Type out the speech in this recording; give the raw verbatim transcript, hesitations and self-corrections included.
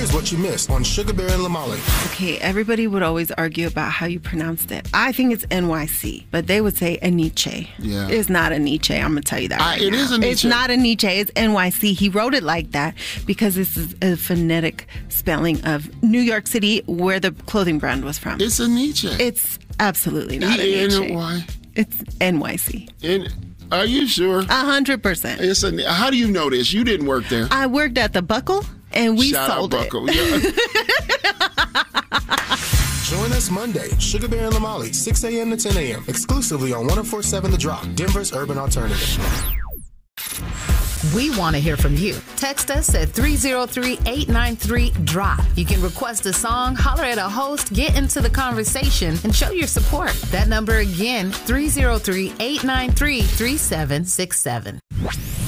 Here's what you missed on Sugar Bear and Lamali. Okay, everybody would always argue about how you pronounced it. I think it's N Y C, but they would say Aniche. Yeah. It's not Aniche, I'm going to tell you that right I, It now. is Aniche. It's not Aniche, it's N Y C. He wrote it like that because this is a phonetic spelling of New York City, where the clothing brand was from. It's Aniche. It's absolutely not E N Aniche. Y. It's N Y C. N- Are you sure? A hundred percent. It's a, how do you know this? You didn't work there. I worked at the Buckle, and we Shout sold out it. Buckle. Yeah. Join us Monday, Sugar Bear and Lamali, six a.m. to ten a.m., exclusively on one oh four point seven The Drop, Denver's Urban Alternative. We want to hear from you. Text us at three oh three, eight nine three, D R O P. You can request a song, holler at a host, get into the conversation, and show your support. That number again, three oh three, eight nine three, three seven six seven.